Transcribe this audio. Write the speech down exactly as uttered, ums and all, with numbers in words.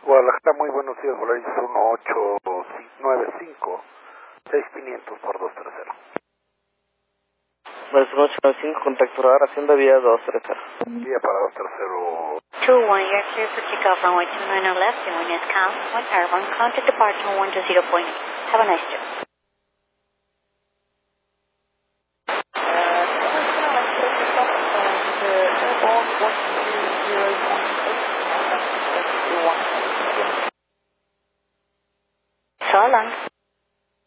Guadalajara, muy buenos días, Volaris uno ocho nueve cinco seis quinientos por dos tres cero. Volaris uno ocho nueve cinco, contacto radar, hacienda vía dos tres cero. Vía para dos tres cero. two one, you're clear for takeoff runway two nine zero left, and wind is calm, one airborne, contact departure one two zero point eight. Have a nice trip. So long.